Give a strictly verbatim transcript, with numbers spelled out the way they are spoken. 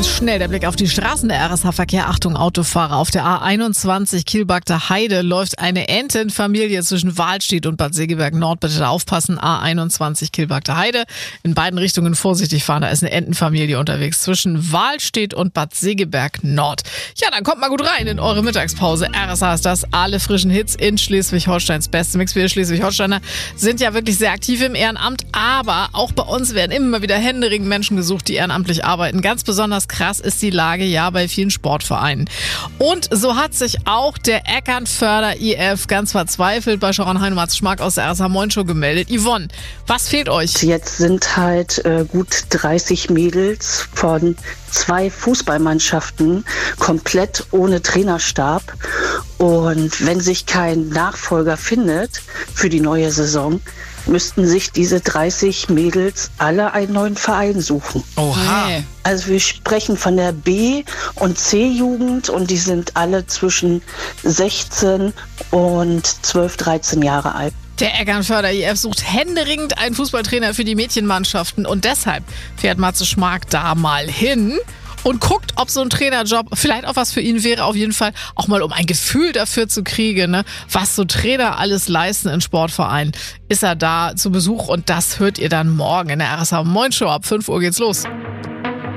schnell der Blick auf die Straßen, der R S H-Verkehr. Achtung, Autofahrer. Auf der A einundzwanzig Kielbagter Heide läuft eine Entenfamilie zwischen Wahlstedt und Bad Segeberg Nord. Bitte da aufpassen, A einundzwanzig Kielbagter Heide. In beiden Richtungen vorsichtig fahren, da ist eine Entenfamilie unterwegs zwischen Wahlstedt und Bad Segeberg Nord. Ja, dann kommt mal gut rein in eure Mittagspause. R S H ist das, alle frischen Hits in Schleswig-Holsteins beste Mix. Wir Schleswig-Holsteiner sind ja wirklich sehr aktiv im Ehrenamt, aber auch bei uns werden immer wieder händeringend Menschen gesucht, die ehrenamtlich arbeiten. Ganz besonders krass ist die Lage ja bei vielen Sportvereinen. Und so hat sich auch der Eckernförder I F ganz verzweifelt bei Sharon Heinematz Schmark aus der R S H Moin Show gemeldet. Yvonne, was fehlt euch? Jetzt sind halt äh, gut dreißig Mädels von zwei Fußballmannschaften komplett ohne Trainerstab. Und wenn sich kein Nachfolger findet für die neue Saison, müssten sich diese dreißig Mädels alle einen neuen Verein suchen. Oha. Also wir sprechen von der B- und C-Jugend und die sind alle zwischen sechzehn und zwölf, dreizehn Jahre alt. Der Eckernförder I F sucht händeringend einen Fußballtrainer für die Mädchenmannschaften und deshalb fährt Matze Schmark da mal hin und guckt, ob so ein Trainerjob vielleicht auch was für ihn wäre. Auf jeden Fall auch mal, um ein Gefühl dafür zu kriegen, ne, was so Trainer alles leisten in Sportvereinen. Ist er da zu Besuch und das hört ihr dann morgen in der R S H Moin Show. Ab fünf Uhr geht's los.